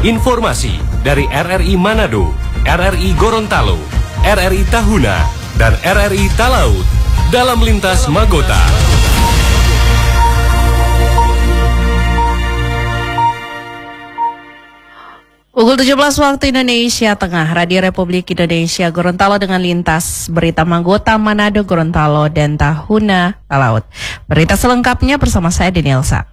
Informasi dari RRI Manado, RRI Gorontalo, RRI Tahuna, dan RRI Talaut dalam Lintas Magota. Pukul 17 waktu Indonesia Tengah, Radio Republik Indonesia Gorontalo dengan lintas berita Magota, Manado, Gorontalo, dan Tahuna, Talaut. Berita selengkapnya bersama saya Denielsa.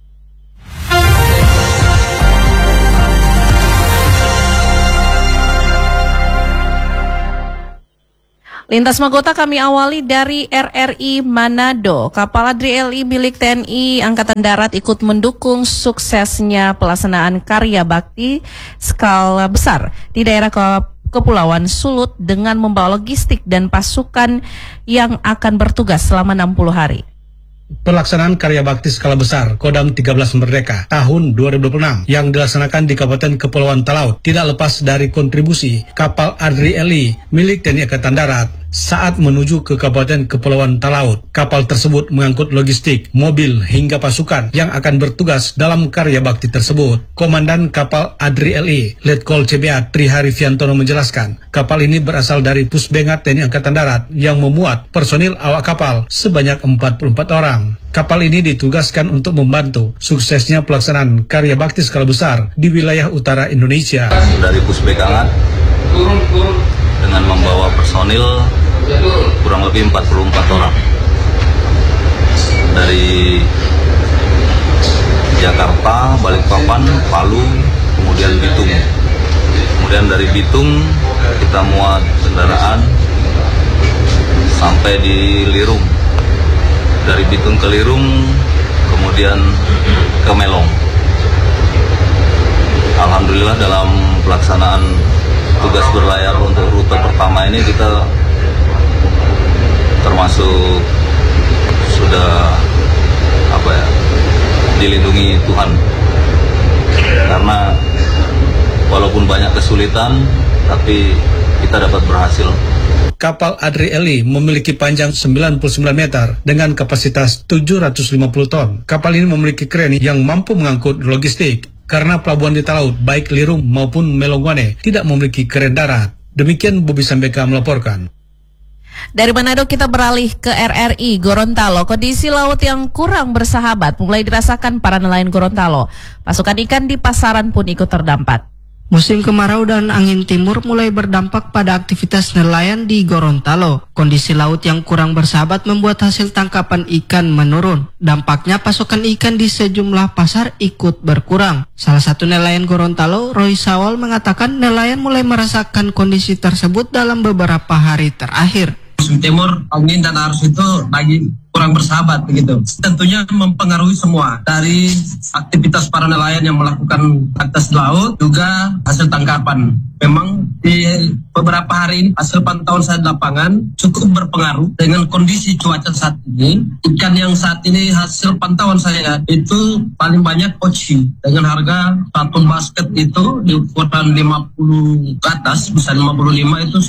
Lintas Magota kami awali dari RRI Manado. Kapal Adri LI milik TNI Angkatan Darat ikut mendukung suksesnya pelaksanaan karya bakti skala besar di daerah Kepulauan Sulut dengan membawa logistik dan pasukan yang akan bertugas selama 60 hari. Pelaksanaan karya bakti skala besar Kodam 13 Merdeka tahun 2026 yang dilaksanakan di Kabupaten Kepulauan Talaut tidak lepas dari kontribusi kapal Adri LI milik TNI Angkatan Darat. Saat menuju ke Kabupaten Kepulauan Talaut, kapal tersebut mengangkut logistik, mobil hingga pasukan yang akan bertugas dalam karya bakti tersebut. Komandan kapal Adri LI, Letkol CBA Triharifiantono menjelaskan, kapal ini berasal dari Pusbengat TNI Angkatan Darat yang memuat personil awak kapal sebanyak 44 orang. Kapal ini ditugaskan untuk membantu suksesnya pelaksanaan karya bakti skala besar di wilayah utara Indonesia. Dari Pusbengat dengan membawa personil kurang lebih 44 orang dari Jakarta, Balikpapan, Palu, kemudian Bitung. Kemudian dari Bitung kita muat kendaraan sampai di Lirung. Dari Bitung ke Lirung, kemudian ke Melong. Alhamdulillah dalam pelaksanaan tugas berlayar untuk rute pertama ini kita termasuk sudah dilindungi Tuhan, karena walaupun banyak kesulitan tapi kita dapat berhasil. Kapal Adri LI memiliki panjang 99 meter dengan kapasitas 750 ton. Kapal ini memiliki kren yang mampu mengangkut logistik karena pelabuhan di Talaut baik Lirung maupun Melongwane tidak memiliki kren darat. Demikian Bobi Sambeka melaporkan. Dari Manado kita beralih ke RRI Gorontalo. Kondisi laut yang kurang bersahabat mulai dirasakan para nelayan Gorontalo. Pasukan ikan di pasaran pun ikut terdampak. Musim kemarau dan angin timur mulai berdampak pada aktivitas nelayan di Gorontalo. Kondisi laut yang kurang bersahabat membuat hasil tangkapan ikan menurun. Dampaknya pasokan ikan di sejumlah pasar ikut berkurang. Salah satu nelayan Gorontalo, Roy Sawal, mengatakan nelayan mulai merasakan kondisi tersebut dalam beberapa hari terakhir. Musim timur, angin dan arus itu lagi kurang bersahabat begitu. Tentunya mempengaruhi semua, dari aktivitas para nelayan yang melakukan aktivitas di laut, juga hasil tangkapan. Memang di beberapa hari ini hasil pantauan saya di lapangan cukup berpengaruh dengan kondisi cuaca saat ini. Ikan yang saat ini hasil pantauan saya itu paling banyak koci dengan harga satu basket itu di ukuran 50 ke atas, bisa 55 itu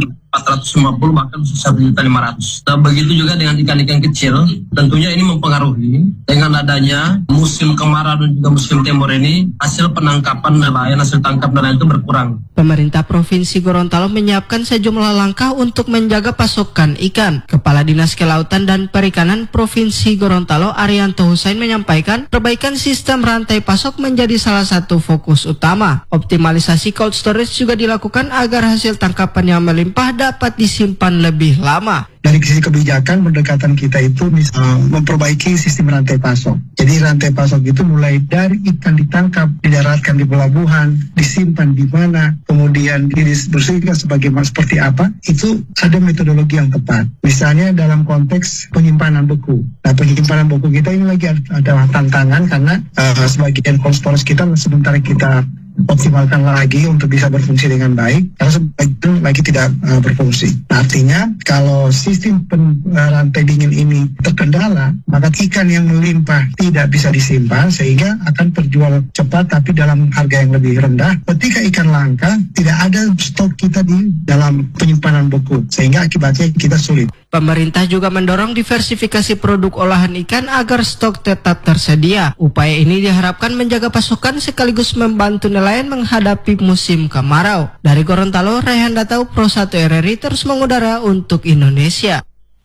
1.450 bahkan 1.500. Nah, begitu juga dengan ikan-ikan kecil, tentunya ini mempengaruhi dengan adanya musim kemarau dan juga musim timur ini, hasil penangkapan nelayan, hasil tangkap nelayan itu berkurang. Pemerintah Provinsi Gorontalo menyiapkan sejumlah langkah untuk menjaga pasokan ikan. Kepala Dinas Kelautan dan Perikanan Provinsi Gorontalo, Arianto Husain, menyampaikan perbaikan sistem rantai pasok menjadi salah satu fokus utama. Optimalisasi cold storage juga dilakukan agar hasil tangkapan yang melimpah dapat disimpan lebih lama. Dari sisi kebijakan, pendekatan kita itu memperbaiki sistem rantai pasok. Jadi rantai pasok itu mulai dari ikan ditangkap, didaratkan di pelabuhan, disimpan di mana, kemudian dibersihkan seperti apa, itu ada metodologi yang tepat. Misalnya dalam konteks penyimpanan beku. Nah, penyimpanan beku kita ini lagi adalah tantangan karena sebagian cold storage kita sementara kita optimalkan lagi untuk bisa berfungsi dengan baik, karena sebagian lagi tidak berfungsi. Nah, artinya kalau sistem rantai dingin ini terkendala, maka ikan yang melimpah tidak bisa disimpan sehingga akan terjual cepat cepat tapi dalam harga yang lebih rendah. Ketika ikan langka, tidak ada stok kita di dalam penyimpanan beku, sehingga akibatnya kita sulit. Pemerintah juga mendorong diversifikasi produk olahan ikan agar stok tetap tersedia. Upaya ini diharapkan menjaga pasokan sekaligus membantu nelayan menghadapi musim kemarau. Dari Gorontalo, Raihan Datau, Pro 1 RRI terus mengudara untuk Indonesia.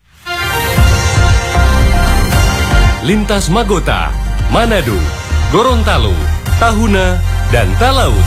Lintas Magota, Manado, Gorontalo, Tahuna, dan Talaut.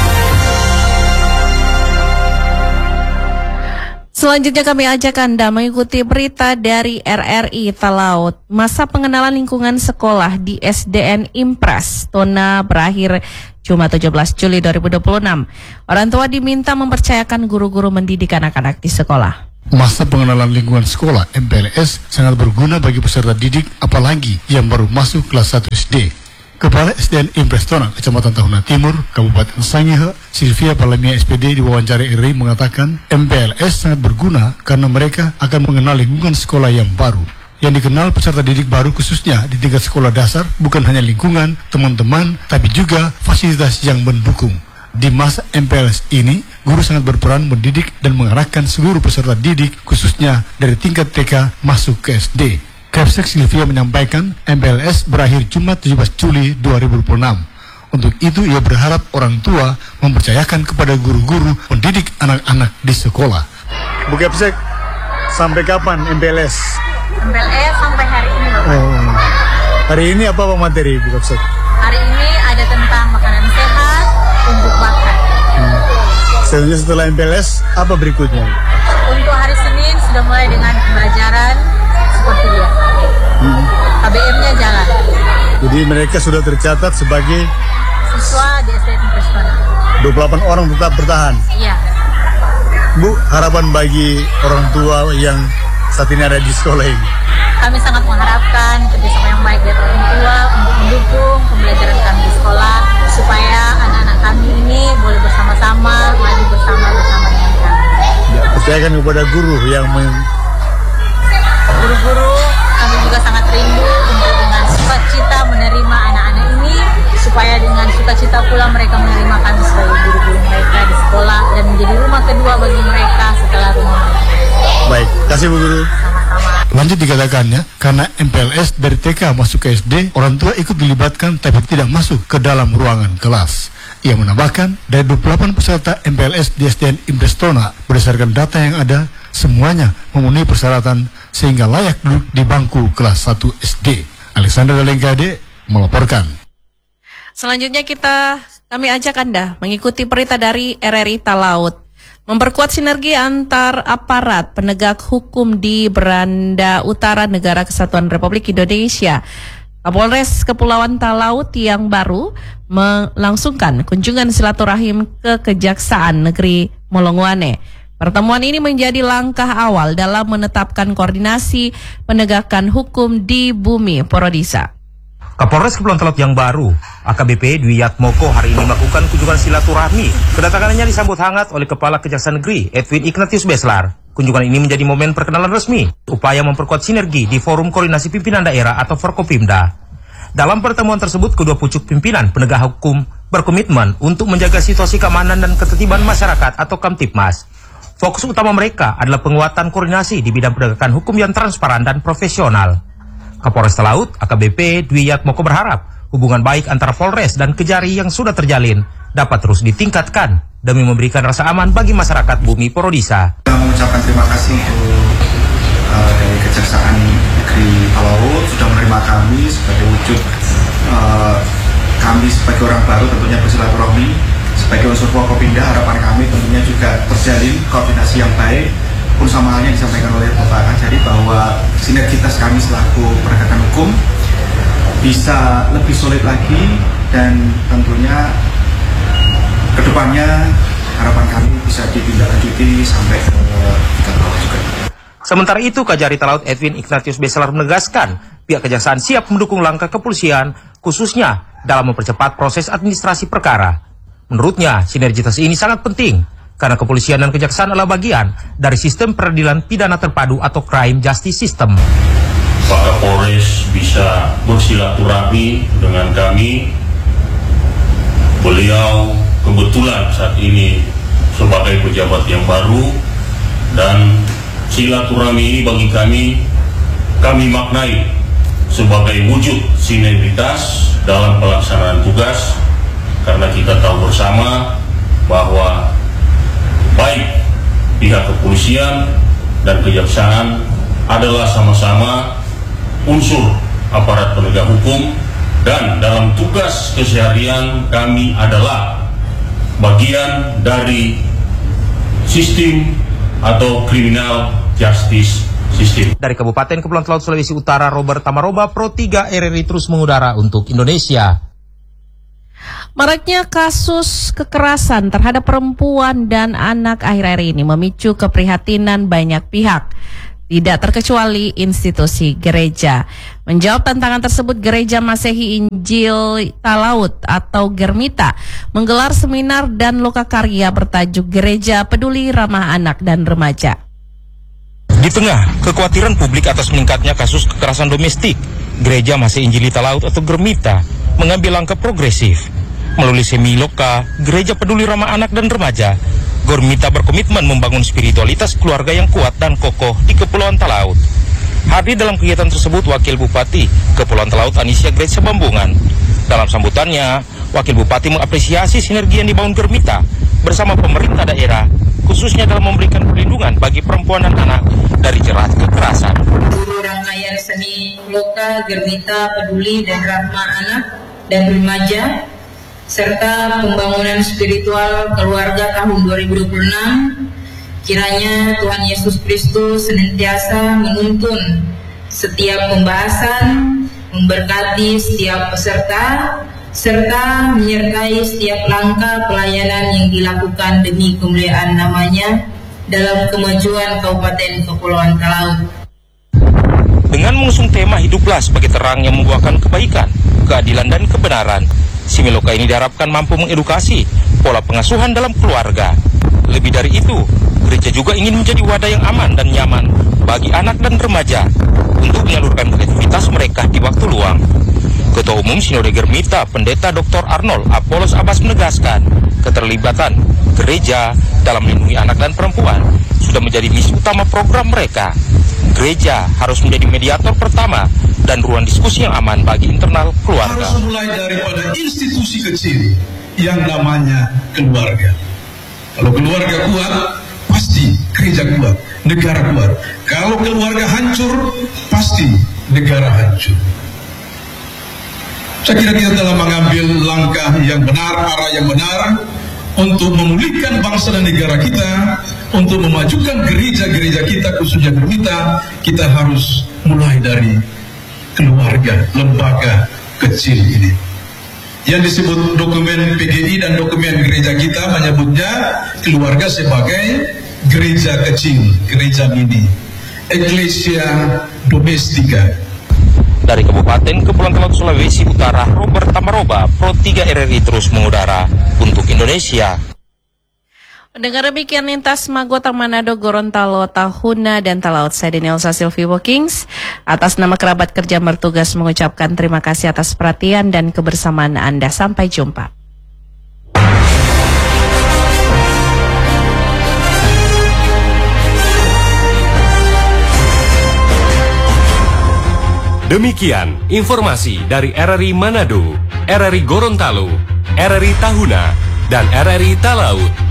Selanjutnya kami ajak Anda mengikuti berita dari RRI Talaut. Masa pengenalan lingkungan sekolah di SDN Impres Tona berakhir Jumat 17 Juli 2026. Orang tua diminta mempercayakan guru-guru mendidik anak-anak di sekolah. Masa pengenalan lingkungan sekolah MPLS sangat berguna bagi peserta didik, apalagi yang baru masuk kelas 1 SD. Kepala SDN Impres Tona, Kecamatan Tahuna Timur, Kabupaten Sangihe, Silvia Palamia SPD diwawancari RRI mengatakan MPLS sangat berguna karena mereka akan mengenal lingkungan sekolah yang baru. Yang dikenal peserta didik baru khususnya di tingkat sekolah dasar bukan hanya lingkungan, teman-teman, tapi juga fasilitas yang mendukung. Di masa MPLS ini, guru sangat berperan mendidik dan mengarahkan seluruh peserta didik, khususnya dari tingkat TK masuk ke SD. Kapsek Silvia menyampaikan MPLS berakhir Jumat 17 Juli 2026. Untuk itu, ia berharap orang tua mempercayakan kepada guru-guru mendidik anak-anak di sekolah. Bu Kapsek, sampai kapan MPLS? MPLS sampai hari ini, Bapak. Oh. Hari ini apa materi, Bu Kapsek? Hari ini ada tentang makanan sehat untuk makan. Selanjutnya setelah MPLS, apa berikutnya? Untuk hari Senin sudah mulai dengan pembelajaran seperti biasa. KBM-nya jalan. Jadi mereka sudah tercatat sebagai siswa di SDN Impres Tona. 28 orang tetap bertahan. Iya. Bu, harapan bagi orang tua yang saat ini ada di sekolah ini? Kami sangat mengharapkan kerjasama yang baik dari orang tua untuk mendukung pembelajaran kami di sekolah supaya anak-anak kami ini boleh bersama-sama, maju bersama-sama dengan kami. Ya, percayakan kepada guru yang guru-guru kami juga sangat rindu untuk dengan sukacita menerima anak-anak ini supaya dengan sukacita pula mereka menerima kami sebagai guru-guru mereka di sekolah dan menjadi rumah kedua bagi mereka setelah rumah mereka. Baik, kasih Bu Guru. Sama-sama. Lanjut dikatakannya, karena MPLS dari TK masuk ke SD, orang tua ikut dilibatkan tapi tidak masuk ke dalam ruangan kelas. Ia menambahkan, dari 28 peserta MPLS di SDN Impres Tona, berdasarkan data yang ada, semuanya memenuhi persyaratan sehingga layak duduk di bangku kelas 1 SD. Alexander Dalengkade melaporkan. Selanjutnya kami ajak Anda mengikuti berita dari RRI Talaut. Memperkuat sinergi antar aparat penegak hukum di Beranda Utara Negara Kesatuan Republik Indonesia. Kapolres Kepulauan Talaut yang baru melangsungkan kunjungan silaturahim ke Kejaksaan Negeri Molongwane. Pertemuan ini menjadi langkah awal dalam menetapkan koordinasi penegakan hukum di bumi Porodisa. Kapolres Kepulauan Talaut yang baru, AKBP Dwi Yatmoko, hari ini melakukan kunjungan silaturahmi. Kedatangannya disambut hangat oleh Kepala Kejaksaan Negeri Edwin Ignatius Beslar. Kunjungan ini menjadi momen perkenalan resmi, upaya memperkuat sinergi di Forum Koordinasi Pimpinan Daerah atau Forkopimda. Dalam pertemuan tersebut, kedua pucuk pimpinan penegak hukum berkomitmen untuk menjaga situasi keamanan dan ketertiban masyarakat atau Kamtipmas. Fokus utama mereka adalah penguatan koordinasi di bidang penegakan hukum yang transparan dan profesional. Kapolres Talaut, AKBP Dwi Yatmoko berharap hubungan baik antara Polres dan Kejari yang sudah terjalin dapat terus ditingkatkan demi memberikan rasa aman bagi masyarakat bumi Porodisa. Mengucapkan terima kasih untuk dari Kejaksaan Negeri Talaut sudah menerima kami sebagai wujud kami sebagai orang baru tentunya bersilaturahmi sebagai unsur Forkopimda. Harapan kami tentunya juga terjalin koordinasi yang baik. Pun sama halnya disampaikan oleh Bapak Kajari bahwa sinergitas kami selaku penegakan hukum bisa lebih solid lagi dan tentunya kedepannya harapan kami bisa ditindaklanjuti sampai ke tingkat bawah juga. Sementara itu, Kajari Talaut Edwin Ignatius Beslar menegaskan pihak kejaksaan siap mendukung langkah kepolisian khususnya dalam mempercepat proses administrasi perkara. Menurutnya, sinergitas ini sangat penting karena kepolisian dan kejaksaan adalah bagian dari sistem peradilan pidana terpadu atau crime justice system. Pak Kapolres bisa bersilaturahmi dengan kami Beliau kebetulan saat ini sebagai pejabat yang baru, dan silaturahmi ini bagi kami maknai sebagai wujud sinergitas dalam pelaksanaan tugas, karena kita tahu bersama bahwa baik pihak kepolisian dan kejaksaan adalah sama-sama unsur aparat penegak hukum, dan dalam tugas keseharian kami adalah bagian dari sistem atau criminal justice system. Dari Kabupaten Kepulauan Talaut Sulawesi Utara, Robert Tamaroba, Pro 3 RRI terus mengudara untuk Indonesia. Maraknya kasus kekerasan terhadap perempuan dan anak akhir-akhir ini memicu keprihatinan banyak pihak, tidak terkecuali institusi gereja. Menjawab tantangan tersebut, Gereja Masehi Injil Talaut atau Germita menggelar seminar dan lokakarya bertajuk Gereja Peduli Ramah Anak dan Remaja. Di tengah kekhawatiran publik atas meningkatnya kasus kekerasan domestik, Gereja Masehi Injil Talaut atau Germita mengambil langkah progresif. Melalui semiloka Gereja Peduli Ramah Anak dan Remaja, Germita berkomitmen membangun spiritualitas keluarga yang kuat dan kokoh di Kepulauan Talaut. Hadir dalam kegiatan tersebut Wakil Bupati Kepulauan Talaut Anisia Grace Bambungan. Dalam sambutannya, Wakil Bupati mengapresiasi sinergi yang dibangun Germita bersama pemerintah daerah, khususnya dalam memberikan perlindungan bagi perempuan dan anak dari jerat kekerasan. Guru rangkaian seni loka Germita Peduli dan Ramah Anak dan Remaja serta pembangunan spiritual keluarga tahun 2026, kiranya Tuhan Yesus Kristus senantiasa menuntun setiap pembahasan, memberkati setiap peserta, serta menyertai setiap langkah pelayanan yang dilakukan demi kemuliaan namanya dalam kemajuan Kabupaten Kepulauan Talaut. Dengan mengusung tema hiduplah sebagai terang yang membuahkan kebaikan, keadilan dan kebenaran, Similoka ini diharapkan mampu mengedukasi pola pengasuhan dalam keluarga. Lebih dari itu, gereja juga ingin menjadi wadah yang aman dan nyaman bagi anak dan remaja untuk menyalurkan kreativitas mereka di waktu luang. Ketua Umum Sinode Germita, Pendeta Dr. Arnold Apollos Abbas menegaskan, keterlibatan gereja dalam melindungi anak dan perempuan sudah menjadi misi utama program mereka. Gereja harus menjadi mediator pertama dan ruang diskusi yang aman bagi internal keluarga. Harus mulai daripada institusi kecil yang namanya keluarga. Kalau keluarga kuat, pasti gereja kuat, negara kuat. Kalau keluarga hancur, pasti negara hancur. Saya kira kita telah mengambil langkah yang benar, arah yang benar untuk memulihkan bangsa dan negara kita, untuk memajukan gereja-gereja kita, khususnya kita harus mulai dari keluarga, lembaga kecil ini. Yang disebut dokumen PGI dan dokumen gereja kita menyebutnya keluarga sebagai gereja kecil, gereja mini, Ecclesia Domestica. Dari Kabupaten Kepulauan Talaut Sulawesi Utara, Robert Tamaroba, Pro 3 RRI terus mengudara untuk Indonesia. Dengar demikian lintas Magota Manado, Gorontalo, Tahuna, dan Talaut. Saya Danielsa Sylvie Walkings. Atas nama kerabat kerja bertugas mengucapkan terima kasih atas perhatian dan kebersamaan Anda. Sampai jumpa. Demikian informasi dari RRI Manado, RRI Gorontalo, RRI Tahuna, dan RRI Talaut.